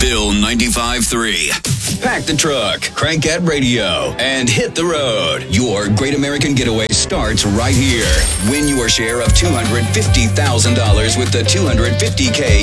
Bill 95.3. Pack the truck, crank that radio, and hit the road. Your Great American Getaway starts right here. Win your share of $250,000 with the $250K